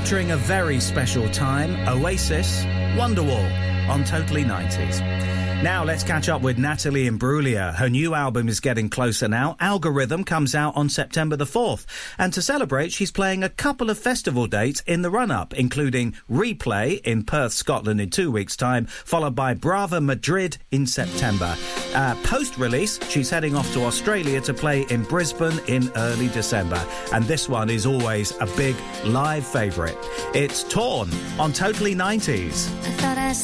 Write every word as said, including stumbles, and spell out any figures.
Capturing a very special time, Oasis, Wonderwall on Totally nineties. Now let's catch up with Natalie Imbruglia. Her new album is getting closer now. Algorithm comes out on September the fourth. And to celebrate, she's playing a couple of festival dates in the run-up, including Replay in Perth, Scotland in two weeks' time, followed by Brava Madrid in September. Uh, post-release, she's heading off to Australia to play in Brisbane in early December. And this one is always a big live favourite. It's Torn on Totally nineties. I thought I